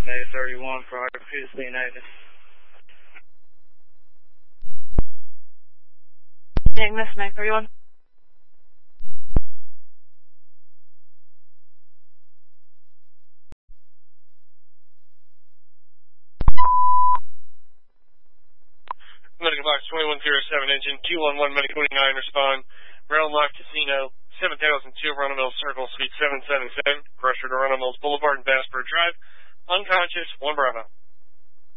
May 31 prior to previously inactive. Ignis, May 31. Medical Box 2107 engine, 211 Medic 29, respond. Realm Life Casino, 7002 Runner Mills Circle, Suite 777, Crusher to Runner Mills Boulevard and Bassburg Drive. Unconscious, 1 Bravo.